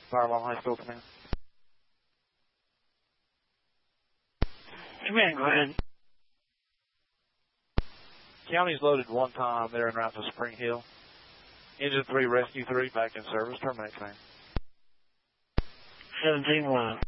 Firelawn High School, command. Command, go ahead. County's loaded one time. They're en route to Spring Hill. Engine 3, Rescue 3, back in service. Terminate, command. 17-1.